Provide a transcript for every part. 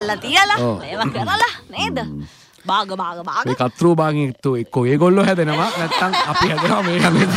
කල්ලා තියලා ඒවා කරලා නේද? බාග මේ කතරෝ බාගෙන් එක්කෝ ඒගොල්ලෝ හැදෙනවා නැත්තම් අපි හැදෙනවා මේ හැමෝම.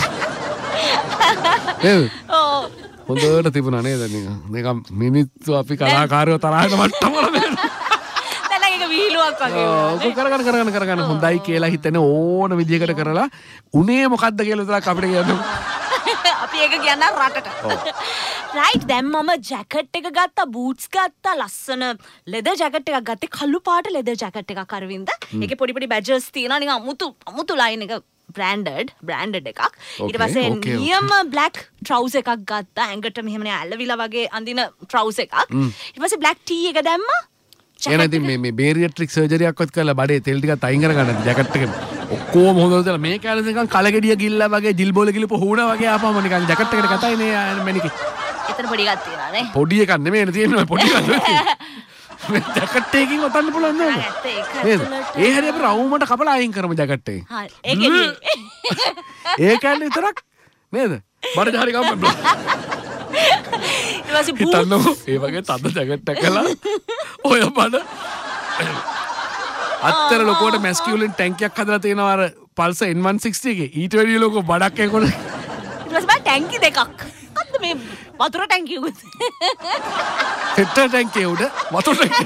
හොඳට තිබුණා නේද නිකන් මිනිත්තු අපි කලාකාරයෝ තරහට මට්ටමල වෙනවා. දැන් ඒක විහිළුවක් වගේ වුණා. කරගන්න හොඳයි කියලා හිතන ඕන විදිහකට කරලා උනේ මොකද්ද කියලා විතරක් අපිට කියන්න. අපි ඒක කියන්න රටට. රයිට් දැන් මම ජැකට් එක ගත්තා, බූට්ස් ගත්තා, ලස්සන ලෙදර් ජැකට් එකක් ගත්තේ, කළු පාට ලෙදර් ජැකට් එකක් අරවින්ද. ඒකේ පොඩි බැජර්ස් තියෙනවා නිකන් අමුතු ලයින් එක බ්‍රෑන්ඩඩ් එකක්. ඊට පස්සේ නියම බ්ලැක් ට්‍රවුසර් එකක් ගත්තා. ඇඟට මෙහෙම ඇල්ලවිලා වගේ අඳින ට්‍රවුසර් එකක්. ඊට පස්සේ බ්ලැක් ටී එක දැම්මා. එහෙනම් ඉතින් මේ බේරියට්‍රික් සර්ජරි එකක්වත් කරලා බඩේ තෙල් ටිකක් අයින් කරගන්න ජැකට් එකේ. ඔක්කොම හොඳට දාලා මේ කැලේ නිකන් කලගෙඩිය ගිල්ලා වගේ ජිල් බෝල ගිලපු හුණා වගේ ආපම නිකන් ජැකට් එකට කතයි නේ මැනිකේ. එතන පොඩි එකක් තියෙනවා නේ. පොඩි එකක් නෙමෙයි තියෙන්නේ පොඩි එකක්. මේ ජැකට් එකකින් ඔතන්න පුළුවන් නේද? නේද? ඒ හැරි අපි රවුමට කපලා අයින් කරමු ජැකට් එකේ. හරි. ඒකේ ඒ කැලේ විතරක් නේද? බඩ හරි ගමු. හිතන්නකො ඒ වගේ තද ජැකට් එකක් කළා ඔය බඩ අත්තර ලොකෝට මැස්කියුලින් ටැංකියක් හදලා තියෙනවා අර පල්ස N160 එකේ ඊට වැඩිය ලොකෝ බඩක් ඒකට ඊට පස්සේ බා ටැංකි දෙකක් අද මේ වතුර ටැංකිය උගත පෙට්‍රල් ටැංකිය උඩ වතුර ටැංකිය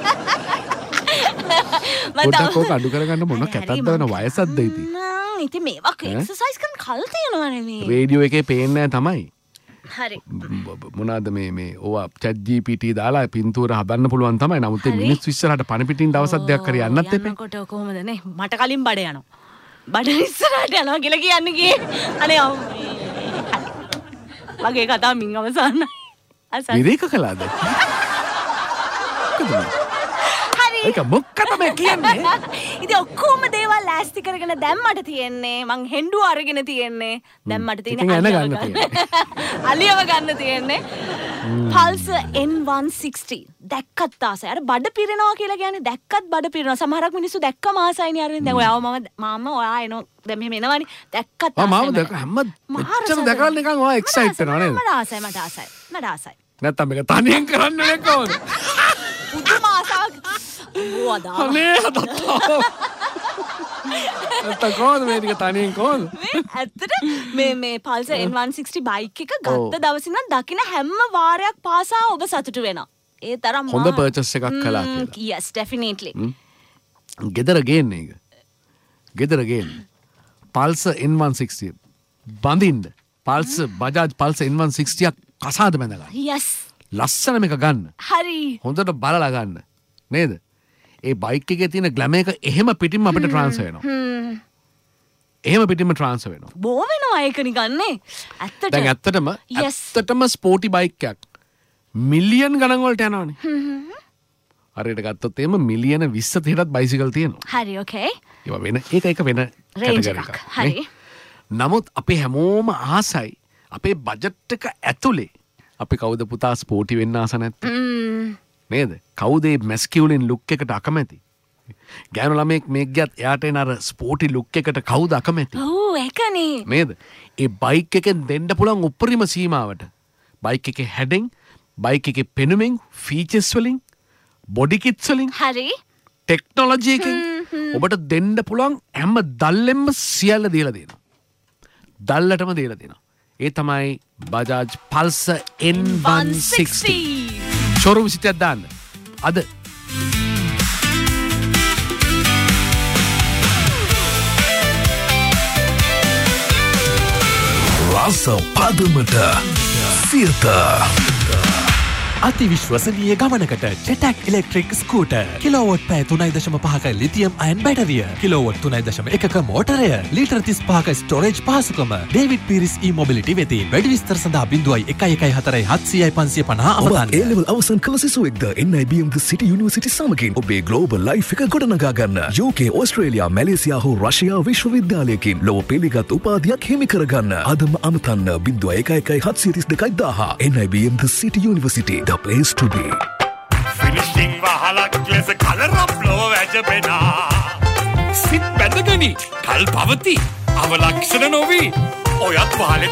පොඩක් ඕක අඩු කරගන්න මොන කැතක්ද වෙන වයසක්ද ඉතින් මේවා එක්සර්සයිස් කරන කල් තියෙනවනේ මේ රේඩියෝ එකේ පේන්නේ තමයි හරි මොනවාද මේ ඕවා chat GPT දාලා පින්තූර හදන්න පුළුවන් තමයි. නමුත් මේ මිනිස්සු ඉස්සරහට පණ පිටින් දවසක් දෙකක් හරි යන්නත් එපේ. යනකොට කොහොමද නේ? මට කලින් බඩ යනවා. බඩ ඉස්සරහට යනවා කියලා කියන්නේ කී. අනේ මගේ කතාව මින් අවසానයි. විරේක කළාද? ඒක මොකක්ද මේ කියන්නේ? ඉතින් ඔක්කොම දේවල් ලෑස්ති කරගෙන දැම්මට තියෙන්නේ. මං හෙන්ඩුව අරගෙන තියෙන්නේ. දැම්මට තියෙන්නේ අලියව ගන්න තියෙන්නේ. පල්ස N160 දැක්කත් ආසයි. අර බඩ පිරෙනවා කියලා කියන්නේ දැක්කත් බඩ පිරෙනවා. සමහරක් මිනිස්සු දැක්කම ආසයිනේ අරගෙන. දැන් ඔයාව මම ඔයා එනවා. දැන් මෙහෙම එනවනේ. දැක්කත් ආසයි. මම දැක්ක හැම මෙච්චර දැකලා නිකන් ඔයා එක්සයිට් වෙනවා නේද? මට ආසයි. නැත්තම් මේක තනියෙන් කරන්න නේ කොහොමද? පුදුම ආසාවක්. අනේ හදත්තා. නැත්තම් කොහොමද මේ ටික තනියෙන් කොහොමද? ඇත්තට මේ පල්ස N160 බයික් එක ගත්ත දවසේ නම් දකින හැම වාරයක් පාසා ඔබ සතුටු වෙනවා. ඒ තරම් හොඳ පර්චස් එකක් කළා කියලා. yes definitely. ගෙදර ගේන්නේ ඒක. ගෙදර ගේන්නේ. පල්ස N160 බඳින්න. පල්ස බජාජ් පල්ස N160ක් කසාද බැඳගන්න. yes. ලස්සන මේක ගන්න. හරි. හොඳට බලලා ගන්න. නේද? ඒ බයික් එකේ තියෙන ග්ලැමර් එක එහෙම පිටින්ම අපිට ට්‍රාන්ස්ෆර් වෙනවා. එහෙම පිටින්ම ට්‍රාන්ස්ෆර් වෙනවා. බෝ වෙනවා ඒක නිකන් නේ. දැන් ඇත්තටම ස්පෝටි බයික් එකක් මිලියන් ගණන් වලට යනවානේ. හරියට ගත්තොත් එහෙම මිලියන 20 30ටත් බයිසිකල් තියෙනවා. හරි ඕකේ. ඒවා වෙන ඒක වෙන කැටගරි එකක්. හරි. නමුත් අපි හැමෝම ආසයි අපේ බජට් එක ඇතුලේ අපි කවුද පුතා ස්පෝටි වෙන්න ආස නැත්තේ? නේද? කවුද මේ මැස්කියුලින් ලුක් එකට අකමැති? ගෑනු ළමෙක් මේක ගියත් එයාට එන අර ස්පෝටි ලුක් එකට කවුද අකමැති? ඔව් ඒකනේ. නේද? ඒ බයික් එකෙන් දෙන්න පුළුවන් උපරිම සීමාවට බයික් එකේ හැඩෙන්, බයික් එකේ පෙනුමින්, ෆීචර්ස් වලින්, බොඩි කිට්ස් වලින්, හරි ටෙක්නොලොජි එකෙන් ඔබට දෙන්න පුළුවන් හැම දල්ලෙන්ම සියල්ල දීලා දෙනවා. දල්ලටම දීලා දෙනවා. ඒ තමයි බජාජ් පල්ස N160. ෂෝරූම් සිටියක් දාන්න. අද රස පදමට සියත අති විශ්වසනීය ගමනකට ජෙටැක් ඉලෙක්ට්‍රික් ස්කූටර් කිලෝවොට් පැය 3.5ක ලිතියම් අයන් බැටරිය kilowatt 3.1ක මෝටරය litre 35ක storage පහසුකම David Peiris e-mobility වෙතින් වැඩි විස්තර සඳහා 0114 අවධානය. A-level අවසන් කළ සිසුවෙක්ද NIBM The City University සමගින් ඔබේ ග්ලෝබල් ලයිෆ් එක ගොඩනගා ගන්න. UK, ඕස්ට්‍රේලියා, මැලේසියා හෝ රෂ්‍යා විශ්වවිද්‍යාලයකින් ලොව පිළිගත් උපාධියක් හිමි කරගන්න. අදම අමතන්න 0117321000 NIBM The City University. The place to be. Finishing wahalak lesa kalarap lo vajabena. Sit bedagani kal pavati avalakshana novi oyat wahale